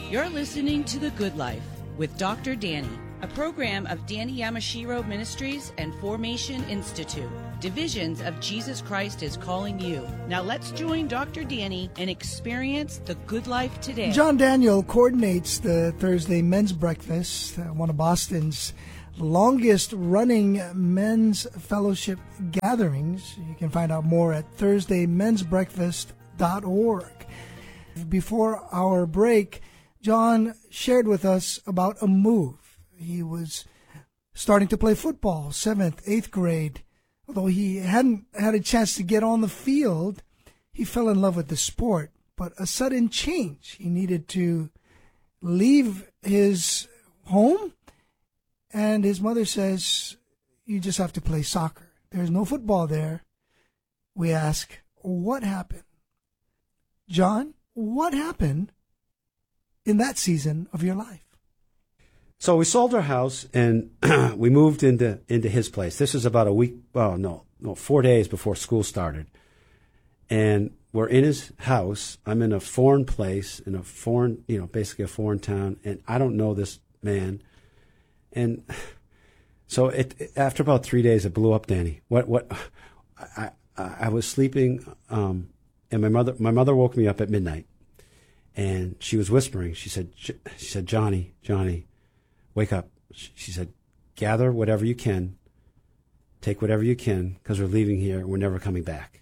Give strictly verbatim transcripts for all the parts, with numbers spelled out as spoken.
You're listening to The Good Life with Doctor Danny, a program of Danny Yamashiro Ministries and Formation Institute. Divisions of Jesus Christ is calling you. Now let's join Doctor Danny and experience the good life today. John Daniel coordinates the Thursday Men's Breakfast, uh, one of Boston's longest running men's fellowship gatherings. You can find out more at thursday men's breakfast dot org. Before our break, John shared with us about a move. He was starting to play football, seventh, eighth grade. Although he hadn't had a chance to get on the field, he fell in love with the sport. But a sudden change. He needed to leave his home, and his mother says, you just have to play soccer. There's no football there. We ask, what happened? John, what happened in that season of your life? So we sold our house and we moved into into his place. This is about a week, well, no, no, four days before school started. And we're in his house. I'm in a foreign place, in a foreign, you know, basically a foreign town, and I don't know this man. And so it, it after about three days, it blew up, Danny. What what? I I, I was sleeping, um, and my mother my mother woke me up at midnight. And she was whispering. She said, she said, Johnny, Johnny, wake up. She said, gather whatever you can, take whatever you can, because we're leaving here. We're never coming back.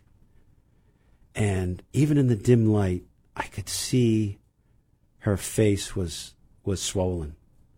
And even in the dim light, I could see her face was was swollen,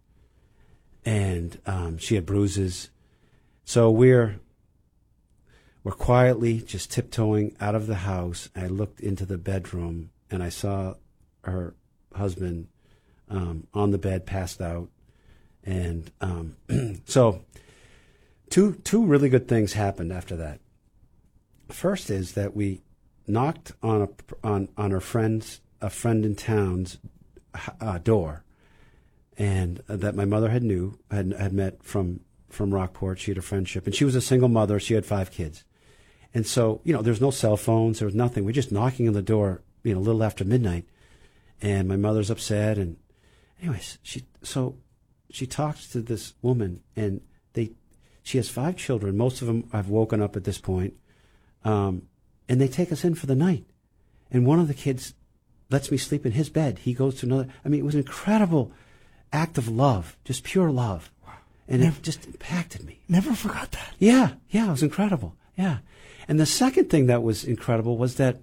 and um, she had bruises. So we're we're quietly just tiptoeing out of the house. I looked into the bedroom, and I saw her husband um, on the bed, passed out. And um, so two two really good things happened after that. First is that we knocked on a on on her friend's a friend in town's uh, door, and uh, that my mother had knew had had met from from Rockport. She had a friendship, and she was a single mother. She had five kids, and so you know there's no cell phones, there was nothing. We're just knocking on the door, you know, a little after midnight. And my mother's upset, and anyways, she so she talks to this woman, and they she has five children. Most of them have woken up at this point, um, and they take us in for the night. And one of the kids lets me sleep in his bed. He goes to another. I mean, it was an incredible act of love, just pure love, wow. And never, it just impacted me. Never forgot that. Yeah, yeah, it was incredible. Yeah, and the second thing that was incredible was that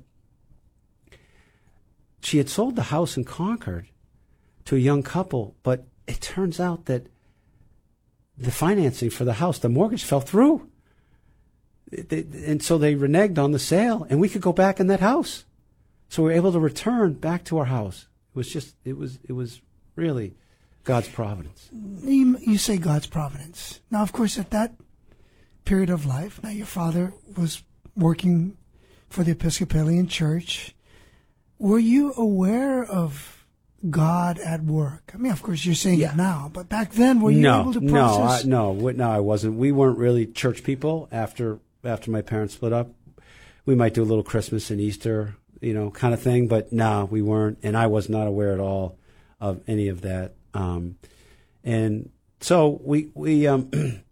she had sold the house in Concord to a young couple, but it turns out that the financing for the house, the mortgage fell through. They, and so they reneged on the sale, and we could go back in that house. So we were able to return back to our house. It was just, it was, it was really God's providence. You, you say God's providence. Now, of course, at that period of life, now your father was working for the Episcopalian Church. Were you aware of God at work? I mean, of course, you're saying yeah. it now, but back then, were you no, able to process? No, I, no, no, I wasn't. We weren't really church people after after my parents split up. We might do a little Christmas and Easter, you know, kind of thing, but no, we weren't, and I was not aware at all of any of that. Um, and so we we um,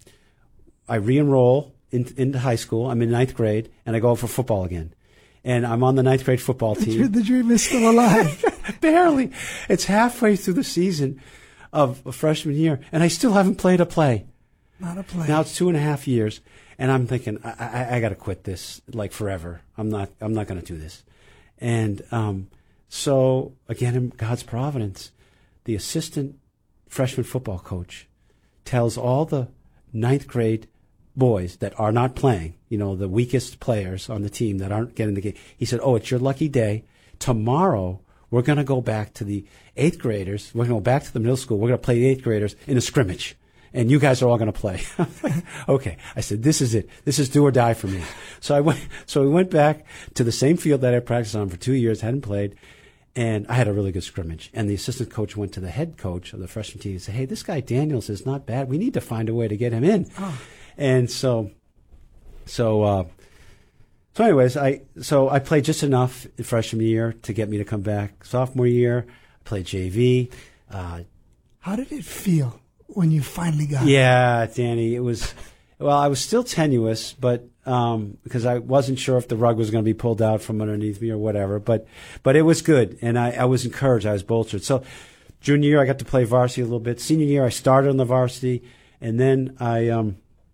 I re-enroll in, into high school. I'm in ninth grade, and I go for football again. And I'm on the ninth grade football team. The, the dream is still alive. Barely. It's halfway through the season of a freshman year, and I still haven't played a play. Not a play. Now it's two and a half years, and I'm thinking I, I, I got to quit this like forever. I'm not. I'm not going to do this. And um, so again, in God's providence, the assistant freshman football coach tells all the ninth grade boys that are not playing, you know, the weakest players on the team that aren't getting the game. He said, oh, it's your lucky day. Tomorrow, we're going to go back to the eighth graders. We're going to go back to the middle school. We're going to play the eighth graders in a scrimmage. And you guys are all going to play. Okay. I said, this is it. This is do or die for me. So I went, so we went back to the same field that I practiced on for two years, hadn't played. And I had a really good scrimmage. And the assistant coach went to the head coach of the freshman team and said, hey, this guy Daniels is not bad. We need to find a way to get him in. Oh. And so, so, uh, so anyways, I, so I played just enough in freshman year to get me to come back. Sophomore year, played J V. Uh, How did it feel when you finally got it? yeah, Danny, it was, well, I was still tenuous, but um, because I wasn't sure if the rug was going to be pulled out from underneath me or whatever, but but it was good, and I, I was encouraged. I was bolstered. So junior year, I got to play varsity a little bit. Senior year, I started on the varsity, and then I um,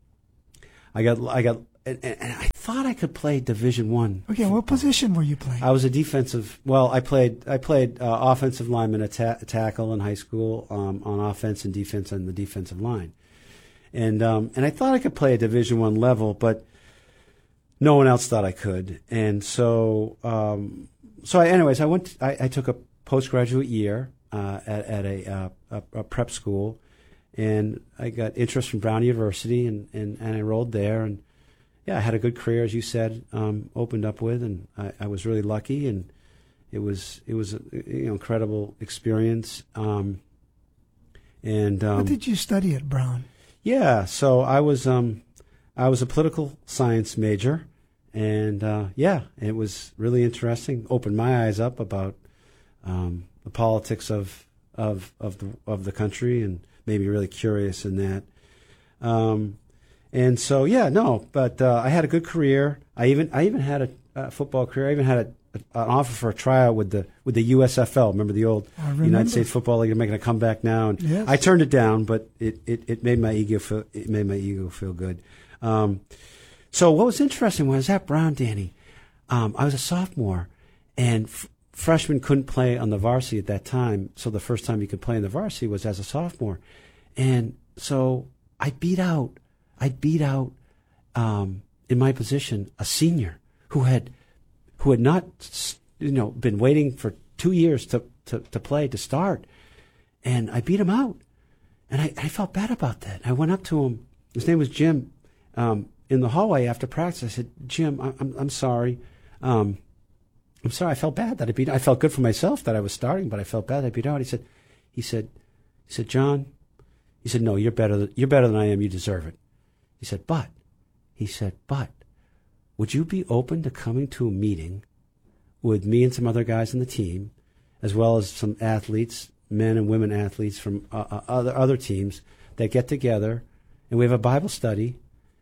I got I got and, and I thought I could play Division One. Okay, what position were you playing? I was a defensive. Well, I played I played uh, offensive lineman, a, ta- a tackle in high school, um, on offense and defense on the defensive line, and um, and I thought I could play a Division One level, but no one else thought I could, and so um, so I, anyways, I went. I, I took a postgraduate year uh, at at a, uh, a a prep school, and I got interest from Brown University, and, and, and I enrolled there, and yeah, I had a good career, as you said, um, opened up with, and I, I was really lucky, and it was it was a, you know, incredible experience. Um, and um, what did you study at Brown? Yeah, so I was um, I was a political science major, and uh, yeah, it was really interesting. Opened my eyes up about um, the politics of of of the of the country, and made me really curious in that. Um, and so yeah, no, but uh, I had a good career. I even I even had a, a football career. I even had a, a, an offer for a tryout with the with the U S F L. Remember the old United States Football League? They're making a comeback now, and yes. I turned it down, but it, it, it made my ego feel it made my ego feel good. Um, so what was interesting was at Brown, Danny, um, I was a sophomore, and f- freshmen couldn't play on the varsity at that time. So the first time you could play in the varsity was as a sophomore, and so I beat out, I beat out um, in my position a senior who had who had not you know been waiting for two years to to, to play to start, and I beat him out, and I, I felt bad about that. I went up to him. His name was Jim. Um, in the hallway after practice, I said, "Jim, I, I'm I'm sorry. Um, I'm sorry. I felt bad that I beat. I felt good for myself that I was starting, but I felt bad that I beat out." He said, "He said, he said, John, he said, no, you're better. Than, you're better than I am. You deserve it." He said, "But," he said, "but, would you be open to coming to a meeting with me and some other guys on the team, as well as some athletes, men and women athletes from uh, uh, other other teams that get together, and we have a Bible study."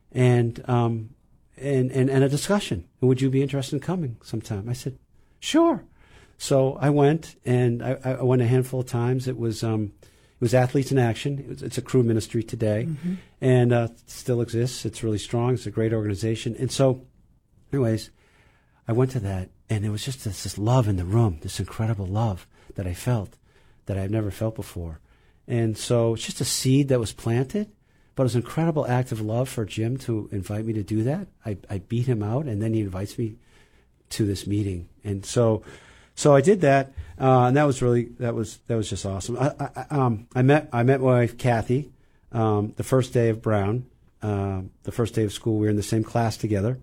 And um, and, and and a discussion. And would you be interested in coming sometime? I said, sure. So I went, and I, I went a handful of times. It was um, it was Athletes in Action. It was, it's a crew ministry today, mm-hmm. and uh, it still exists. It's really strong. It's a great organization. And so, anyways, I went to that, and there was just this, this love in the room, this incredible love that I felt that I've never felt before. And so it's just a seed that was planted. But it was an incredible act of love for Jim to invite me to do that. I, I beat him out, and then he invites me to this meeting, and so, so I did that, uh, and that was really that was that was just awesome. I, I, um, I met I met my wife Kathy um, the first day of Brown, uh, the first day of school. We were in the same class together.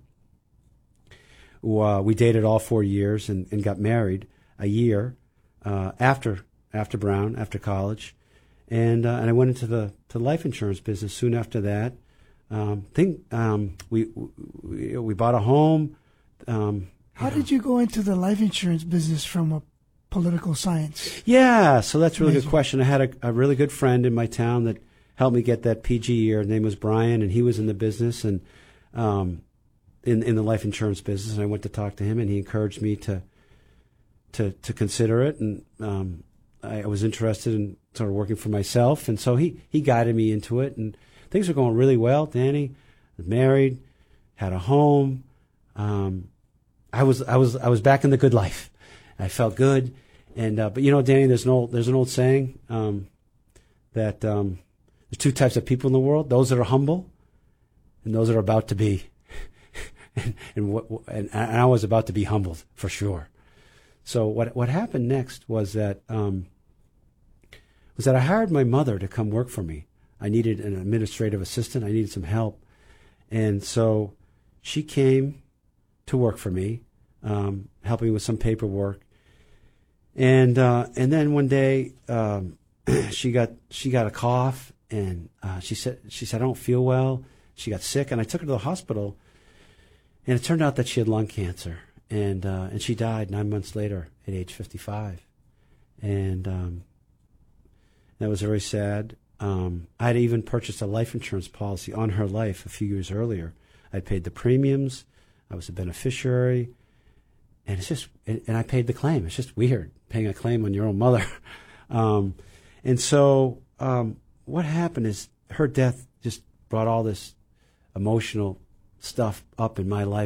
Uh, we dated all four years and, and got married a year uh, after after Brown, after college. And uh, and I went into the to life insurance business soon after that. Um, think um, we, we we bought a home. Um, How did you go into the life insurance business from a political science? Yeah, so that's a really Amazing. good question. I had a, a really good friend in my town that helped me get that P G year. His name was Brian, and he was in the business and um, in in the life insurance business. And I went to talk to him, and he encouraged me to to to consider it. And um, I, I was interested in sort of working for myself, and so he, he guided me into it, and things were going really well. Danny was married, had a home. Um, I was I was I was back in the good life. I felt good, and uh, but you know, Danny, there's an old there's an old saying um, that um, there's two types of people in the world: those that are humble, and those that are about to be. and and, what, and and I was about to be humbled for sure. So what what happened next was that. Um, was that I hired my mother to come work for me. I needed an administrative assistant. I needed some help. And so she came to work for me, um, helping with some paperwork. And uh, and then one day um, she got she got a cough, and uh, she said she said I don't feel well. She got sick, and I took her to the hospital. And it turned out that she had lung cancer, and uh, and she died nine months later at age fifty-five. and um, that was very sad. Um, I had even purchased a life insurance policy on her life a few years earlier. I'd paid the premiums. I was a beneficiary. And it's just, and I paid the claim. It's just weird, paying a claim on your own mother. um, and so um, what happened is her death just brought all this emotional stuff up in my life.